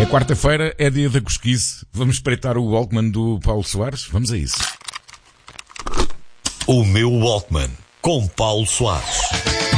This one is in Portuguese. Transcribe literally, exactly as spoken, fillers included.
É quarta-feira, é dia da cosquice. Vamos espreitar o Walkman do Paulo Soares? Vamos a isso. O meu Walkman, com Paulo Soares.